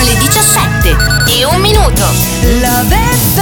Sono le 17:01. Love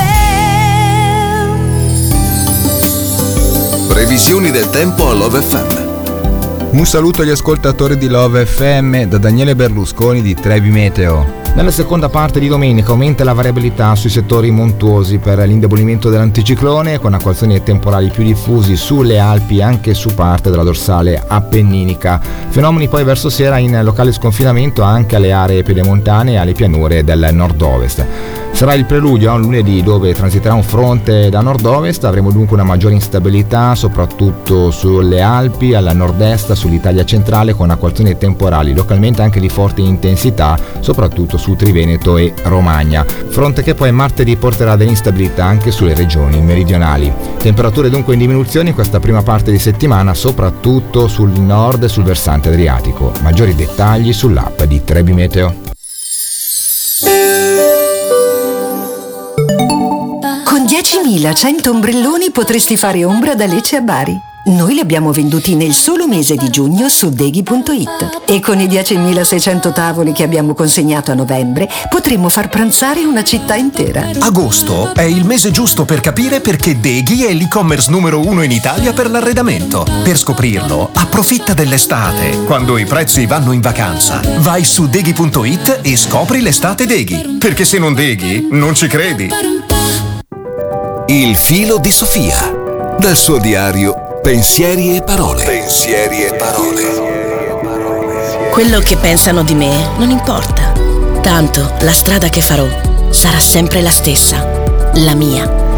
FM. Previsioni del tempo a Love FM. Un saluto agli ascoltatori di Love FM da Daniele Berlusconi di Trebi Meteo. Nella seconda parte di domenica aumenta la variabilità sui settori montuosi per l'indebolimento dell'anticiclone, con acquazzoni e temporali più diffusi sulle Alpi e anche su parte della dorsale appenninica. Fenomeni poi verso sera in locale sconfinamento anche alle aree pedemontane e alle pianure del nord-ovest. Sarà il preludio a un lunedì dove transiterà un fronte da nord-ovest, avremo dunque una maggiore instabilità soprattutto sulle Alpi, al nord-est, sull'Italia centrale, con acquazzoni temporali localmente anche di forte intensità, soprattutto su Triveneto e Romagna. Fronte che poi martedì porterà dell'instabilità anche sulle regioni meridionali. Temperature dunque in diminuzione in questa prima parte di settimana, soprattutto sul nord e sul versante adriatico. Maggiori dettagli sull'app di Trebi Meteo. Con 10.100 ombrelloni potresti fare ombra da Lecce a Bari. Noi li abbiamo venduti nel solo mese di giugno su Deghi.it e con i 10.600 tavoli che abbiamo consegnato a novembre potremmo far pranzare una città intera. Agosto è il mese giusto per capire perché Deghi è l'e-commerce numero 1 in Italia per l'arredamento. Per scoprirlo, approfitta dell'estate, quando i prezzi vanno in vacanza. Vai su Deghi.it e scopri l'estate Deghi, perché se non Deghi non ci credi. Il filo di Sofia. Dal suo diario Pensieri e parole. Pensieri e parole. Quello che pensano di me non importa. Tanto la strada che farò sarà sempre la stessa, la mia.